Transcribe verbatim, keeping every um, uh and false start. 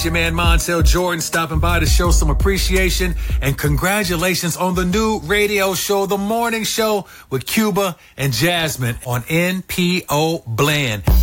Your man Montel Jordan stopping by to show some appreciation and congratulations on the new radio show, The Morning Show with Cuba and Jasmine on N P O Bland.